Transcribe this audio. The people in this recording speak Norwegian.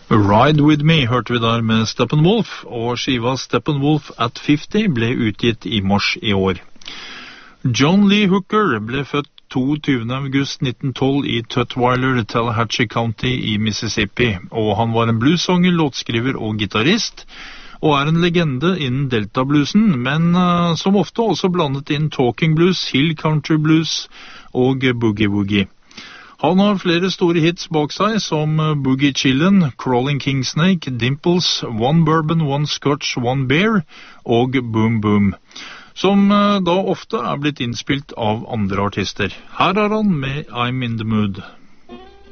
Ride With Me hørte vi der med Steppenwolf, og skiva Steppenwolf at 50 ble utgitt i mars i år. John Lee Hooker ble født 22. august 1912 i Tutwiler, Tallahatchie County i Mississippi, og han var en bluesanger, låtskriver og gitarrist, og er en legende innen delta-bluesen, men som ofte også blandet inn talking blues, hill country blues og boogie-woogie. Han har flere store hits bak seg, som Boogie Chillin', Crawling King Snake, Dimples, One Bourbon, One Scotch, One Beer og Boom Boom, som da ofte er blitt innspilt av andre artister. Her er han med I'm in the Mood.